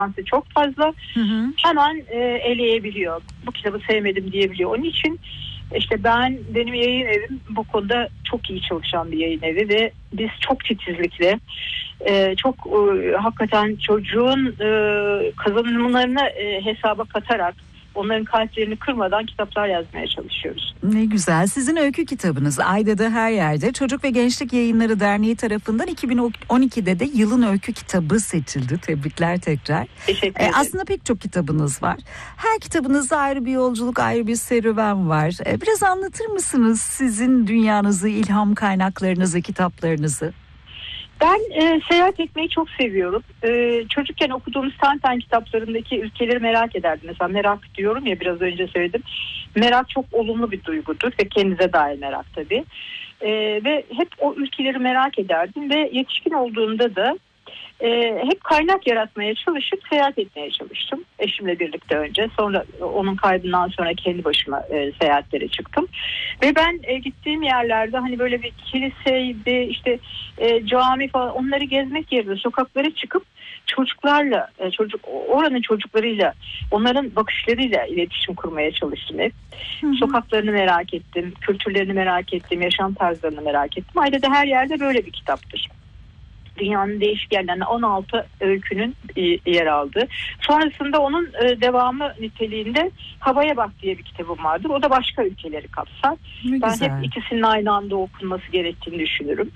şansı çok fazla. Hı hı. Hemen eleyebiliyor. Bu kitabı sevmedim diyebiliyor. Onun için işte benim yayın evim bu konuda çok iyi çalışan bir yayın evi ve biz çok titizlikle çok hakikaten çocuğun kazanımlarını hesaba katarak, onların kalplerini kırmadan kitaplar yazmaya çalışıyoruz. Ne güzel. Sizin öykü kitabınız Ayda'da Her Yerde Çocuk ve Gençlik Yayınları Derneği tarafından 2012'de de yılın öykü kitabı seçildi. Tebrikler tekrar. Teşekkür ederim. Aslında pek çok kitabınız var. Her kitabınızda ayrı bir yolculuk, ayrı bir serüven var. Biraz anlatır mısınız sizin dünyanızı, ilham kaynaklarınızı, kitaplarınızı? Ben seyahat etmeyi çok seviyorum. Çocukken okuduğumuz Tintin kitaplarındaki ülkeleri merak ederdim. Mesela merak diyorum ya, biraz önce söyledim. Merak çok olumlu bir duygudur ve kendinize dair merak tabii. Ve hep o ülkeleri merak ederdim ve yetişkin olduğumda da hep kaynak yaratmaya çalışıp seyahat etmeye çalıştım. Eşimle birlikte önce. Sonra onun kaybından sonra kendi başıma seyahatlere çıktım. Ve ben gittiğim yerlerde hani böyle bir kiliseydi, işte cami falan, onları gezmek yerine sokaklara çıkıp çocuklarla, oranın çocuklarıyla, onların bakışlarıyla iletişim kurmaya çalıştım hep. Hı-hı. Sokaklarını merak ettim, kültürlerini merak ettim, yaşam tarzlarını merak ettim. Ayrıca Her Yerde böyle bir kitaptır. Dünyanın değişik yerlerinde 16 öykünün yer aldığı. Sonrasında onun devamı niteliğinde Havaya Bak diye bir kitabım vardır. O da başka ülkeleri kapsar. Ben hep ikisinin aynı anda okunması gerektiğini düşünürüm.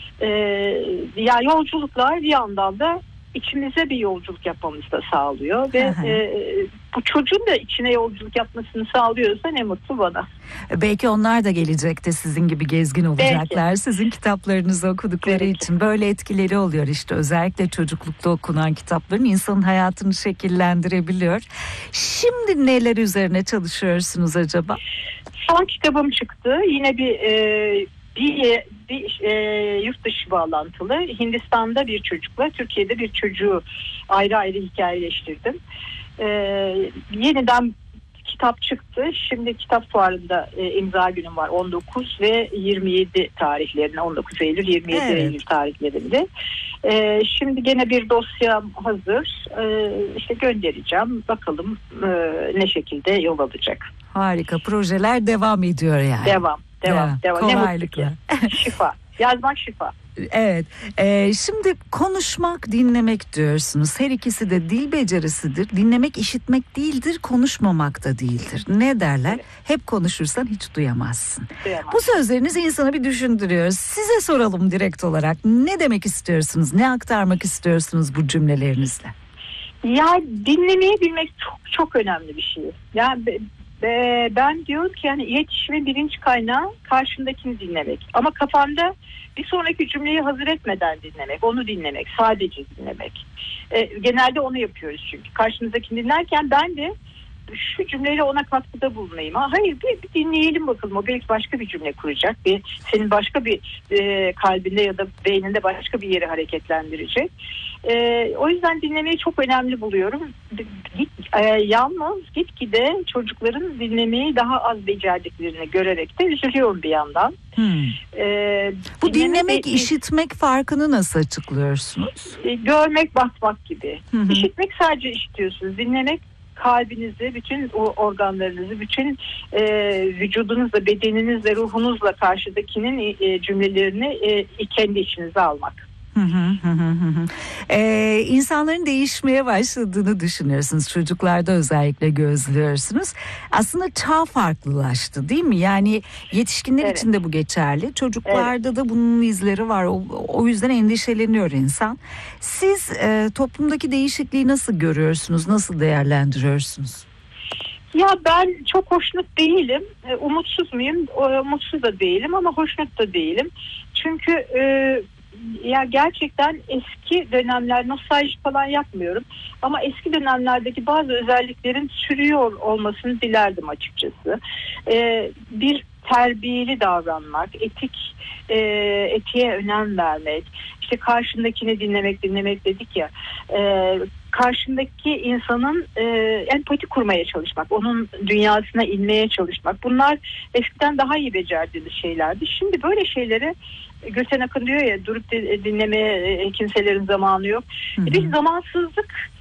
Yani yolculuklar bir yandan da içimize bir yolculuk yapmamızı da sağlıyor ve bu çocuğun da içine yolculuk yapmasını sağlıyorsa ne mutlu bana. Belki onlar da gelecekte sizin gibi gezgin olacaklar. Belki. Sizin kitaplarınızı okudukları için böyle etkileri oluyor işte. Özellikle çocuklukta okunan kitapların insanın hayatını şekillendirebiliyor. Şimdi neler üzerine çalışıyorsunuz acaba? Son kitabım çıktı. Yine bir yurt dışı bağlantılı. Hindistan'da bir çocukla Türkiye'de bir çocuğu ayrı ayrı hikayeleştirdim. Yeniden kitap çıktı. Şimdi kitap fuarında imza günüm var 19 ve 27 tarihlerinde, 19 Eylül 27 Eylül tarihlerinde. Şimdi gene bir dosyam hazır. İşte göndereceğim. Bakalım ne şekilde yol alacak. Harika. Projeler devam ediyor yani. Devam. Kolaylıkla. Şifa. Yazmak şifa. Evet. Şimdi konuşmak, dinlemek diyorsunuz. Her ikisi de dil becerisidir. Dinlemek işitmek değildir, konuşmamak da değildir. Ne derler? Evet. Hep konuşursan hiç duyamazsın. Bu sözleriniz insanı bir düşündürüyor. Size soralım direkt olarak. Ne demek istiyorsunuz? Ne aktarmak istiyorsunuz bu cümlelerinizle? Ya dinlemeyi bilmek çok çok önemli bir şey. Yani ben diyorum ki yani iletişimin birinci kaynağı karşındakini dinlemek. Ama kafamda bir sonraki cümleyi hazır etmeden dinlemek, onu dinlemek, sadece dinlemek. Genelde onu yapıyoruz çünkü. Karşımızdakini dinlerken ben de şu cümleyle ona katkıda bulunayım. Hayır bir dinleyelim bakalım. O belki başka bir cümle kuracak. Senin başka bir kalbinde ya da beyninde başka bir yeri hareketlendirecek. O yüzden dinlemeyi çok önemli buluyorum. Yalnız gitgide çocukların dinlemeyi daha az becerdiklerini görerek de üzülüyorum bir yandan. Bu dinlemek, işitmek farkını nasıl açıklıyorsunuz? Görmek, bakmak gibi. İşitmek sadece işitiyorsunuz. Dinlemek kalbinizi, bütün o organlarınızı, bütün vücudunuzla, bedeninizle, ruhunuzla karşıdakinin cümlelerini kendi içinize almak. İnsanların değişmeye başladığını düşünüyorsunuz. Çocuklarda özellikle gözlüyorsunuz. Aslında çağ farklılaştı değil mi? Yani yetişkinler için de bu geçerli. Çocuklarda da bunun izleri var. O yüzden endişeleniyor insan. Siz toplumdaki değişikliği nasıl görüyorsunuz? Nasıl değerlendiriyorsunuz? Ya ben çok hoşnut değilim. Umutsuz muyum? Mutsuz da değilim ama hoşnut da değilim. Çünkü ya gerçekten eski dönemler, nostalji falan yapmıyorum ama eski dönemlerdeki bazı özelliklerin sürüyor olmasını dilerdim açıkçası. Bir terbiyeli davranmak, etiğe önem vermek, işte karşındakini dinlemek dedik ya, karşındaki insanın empati kurmaya çalışmak, onun dünyasına inmeye çalışmak, bunlar eskiden daha iyi becerdiğimiz şeylerdi. Şimdi böyle şeyleri Gülten Akın diyor ya, durup dinlemeye kimselerin zamanı yok. Bir zamansızlık